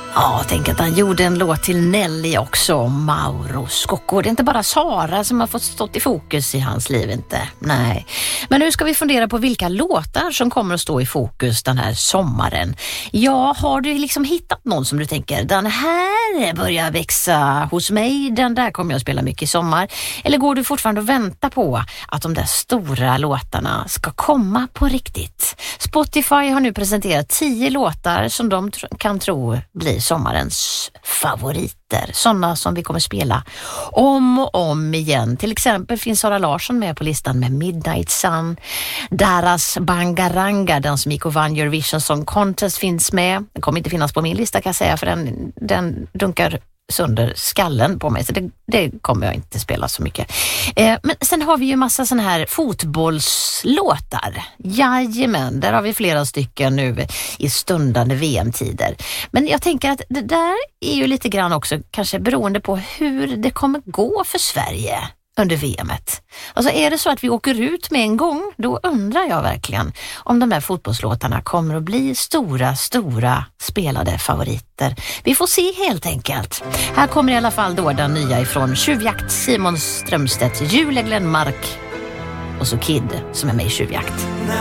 Ja, tänk att han gjorde en låt till Nelly också, Mauro Scocco. Det är inte bara Sara som har fått stått i fokus i hans liv, inte. Nej. Men nu ska vi fundera på vilka låtar som kommer att stå i fokus den här sommaren. Ja, har du liksom hittat någon som du tänker, den här börjar växa hos mig, den där kommer jag att spela mycket i sommar? Eller går du fortfarande och väntar på att de där stora låtarna ska komma på riktigt? Spotify har nu presenterat 10 låtar som de kan tro blir sommarens favoriter. Sådana som vi kommer spela om och om igen. Till exempel finns Sara Larsson med på listan med Midnight Sun. Daras Bangaranga, den som gick och vann Eurovision Song Contest, finns med. Den kommer inte finnas på min lista kan jag säga, för den dunkar sönder skallen på mig, så det kommer jag inte spela så mycket. Men sen har vi ju massa såna här fotbollslåtar. Jajamän, där har vi flera stycken nu i stundande VM-tider. Men jag tänker att det där är ju lite grann också kanske beroende på hur det kommer gå för Sverige under VMet. Alltså är det så att vi åker ut med en gång, då undrar jag verkligen om de där fotbollslåtarna kommer att bli stora spelade favoriter. Vi får se helt enkelt. Här kommer i alla fall då den nya ifrån Tjuvjakt, Simon Strömstedt, Julia Glenmark och så Kid som är med i Tjuvjakt.